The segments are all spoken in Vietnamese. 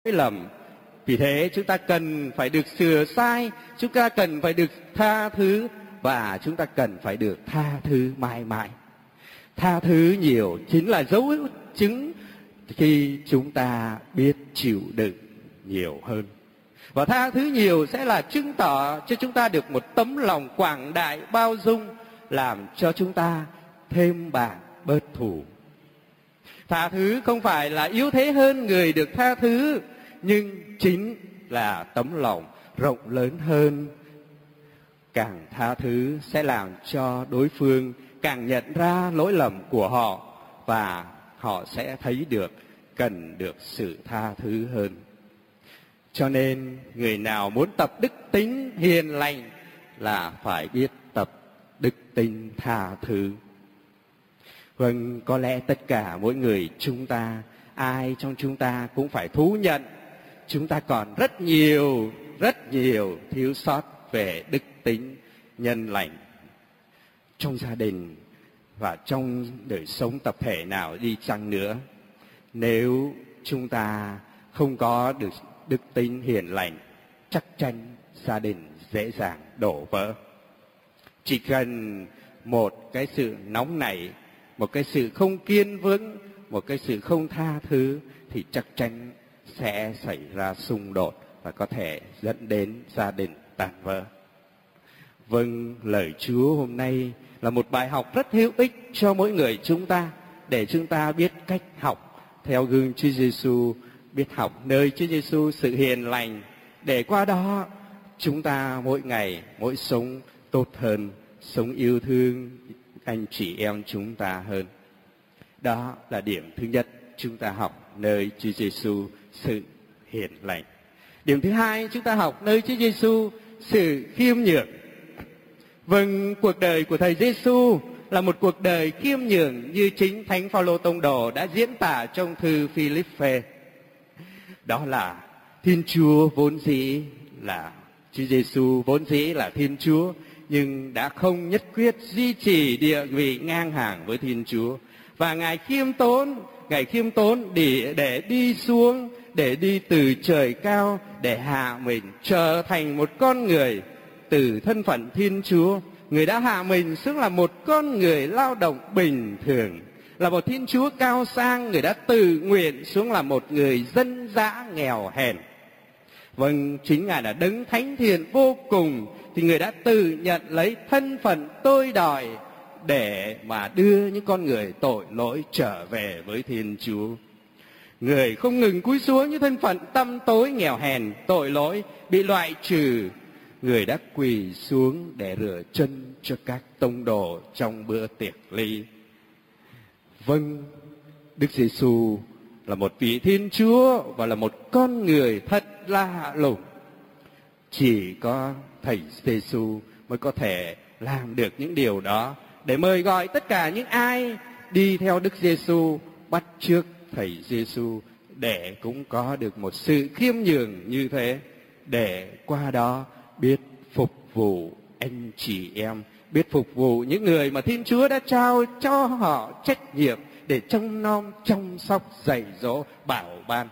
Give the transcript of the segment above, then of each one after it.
lầm. Vì thế chúng ta cần phải được sửa sai, chúng ta cần phải được tha thứ, và chúng ta cần phải được tha thứ mãi mãi. Tha thứ nhiều chính là dấu chứng khi chúng ta biết chịu đựng nhiều hơn. Và tha thứ nhiều sẽ là chứng tỏ cho chúng ta được một tấm lòng quảng đại bao dung, làm cho chúng ta thêm bạc bớt thù. Tha thứ không phải là yếu thế hơn người được tha thứ, nhưng chính là tấm lòng rộng lớn hơn. Càng tha thứ sẽ làm cho đối phương càng nhận ra lỗi lầm của họ, và họ sẽ thấy được cần được sự tha thứ hơn. Cho nên người nào muốn tập đức tính hiền lành là phải biết tập đức tính tha thứ. Vâng, có lẽ tất cả mỗi người chúng ta, ai trong chúng ta cũng phải thú nhận chúng ta còn rất nhiều thiếu sót về đức tính nhân lành. Trong gia đình và trong đời sống tập thể nào đi chăng nữa, nếu chúng ta không có được đức tính hiền lành, chắc chắn gia đình dễ dàng đổ vỡ. Chỉ cần một cái sự nóng nảy, một cái sự không kiên vững, một cái sự không tha thứ thì chắc chắn sẽ xảy ra xung đột và có thể dẫn đến gia đình tan vỡ. Vâng, lời Chúa hôm nay là một bài học rất hữu ích cho mỗi người chúng ta, để chúng ta biết cách học theo gương Chúa Giêsu, biết học nơi Chúa Giêsu sự hiền lành, để qua đó chúng ta mỗi ngày mỗi sống tốt hơn, sống yêu thương anh chị em chúng ta hơn. Đó là điểm thứ nhất, chúng ta học nơi Chúa Giêsu sự hiền lành. Điểm thứ hai, chúng ta học nơi Chúa Giêsu sự khiêm nhường. Vâng, cuộc đời của Thầy Giêsu là một cuộc đời khiêm nhường như chính Thánh Phaolô Tông Đồ đã diễn tả trong thư Philippe. Đó là Thiên Chúa vốn dĩ là Chúa Giêsu vốn dĩ là Thiên Chúa, nhưng đã không nhất quyết duy trì địa vị ngang hàng với Thiên Chúa, và Ngài khiêm tốn để đi xuống, để đi từ trời cao, để hạ mình trở thành một con người. Từ thân phận Thiên Chúa, Người đã hạ mình xuống là một con người lao động bình thường, là một Thiên Chúa cao sang. Người đã tự nguyện xuống là một người dân dã nghèo hèn. Vâng, chính Ngài là đấng thánh thiện vô cùng, thì Người đã tự nhận lấy thân phận tôi đòi để mà đưa những con người tội lỗi trở về với Thiên Chúa. Người không ngừng cúi xuống những thân phận tăm tối nghèo hèn, tội lỗi, bị loại trừ. Người đã quỳ xuống để rửa chân cho các tông đồ trong bữa tiệc ly. Vâng, Đức Giêsu là một vị Thiên Chúa và là một con người thật lạ lùng. Chỉ có Thầy Giêsu mới có thể làm được những điều đó, để mời gọi tất cả những ai đi theo Đức Giêsu, bắt chước Thầy Giêsu, để cũng có được một sự khiêm nhường như thế, để qua đó biết phục vụ anh chị em, biết phục vụ những người mà Thiên Chúa đã trao cho họ trách nhiệm để trông nom, chăm sóc, dạy dỗ, bảo ban.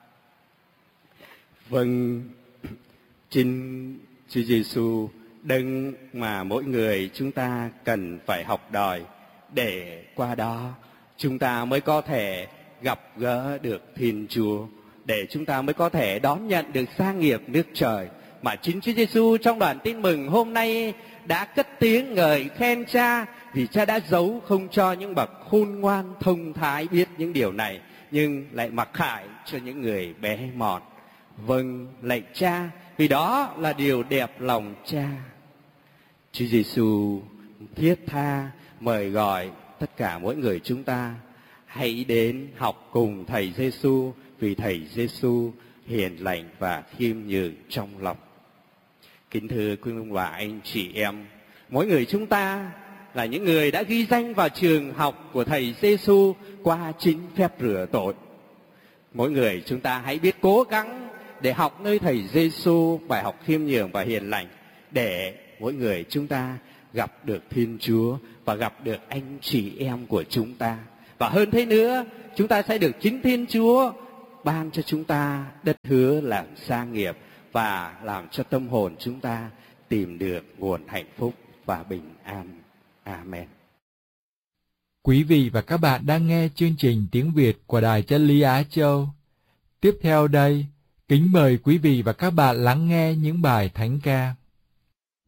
Vâng, chính Chúa Giêsu đấng mà mỗi người chúng ta cần phải học đòi, để qua đó chúng ta mới có thể gặp gỡ được Thiên Chúa, để chúng ta mới có thể đón nhận được gia nghiệp nước trời mà chính Chúa Giêsu trong đoạn tin mừng hôm nay đã cất tiếng ngợi khen Cha, vì Cha đã giấu không cho những bậc khôn ngoan thông thái biết những điều này, nhưng lại mặc khải cho những người bé mọn. Vâng, lạy Cha, vì đó là điều đẹp lòng Cha. Chúa Giêsu thiết tha mời gọi tất cả mỗi người chúng ta hãy đến học cùng Thầy Giêsu, vì Thầy Giêsu hiền lành và khiêm nhường trong lòng. Kính thưa quý ông bà anh chị em, mỗi người chúng ta là những người đã ghi danh vào trường học của Thầy Giêsu qua chính phép rửa tội. Mỗi người chúng ta hãy biết cố gắng để học nơi Thầy Giêsu bài học khiêm nhường và hiền lành, để mỗi người chúng ta gặp được Thiên Chúa và gặp được anh chị em của chúng ta. Và hơn thế nữa, chúng ta sẽ được chính Thiên Chúa ban cho chúng ta đất hứa làm sa nghiệp và làm cho tâm hồn chúng ta tìm được nguồn hạnh phúc và bình an. Amen. Quý vị và các bạn đang nghe chương trình tiếng Việt của Đài Chân Lý Á Châu. Tiếp theo đây, kính mời quý vị và các bạn lắng nghe những bài thánh ca.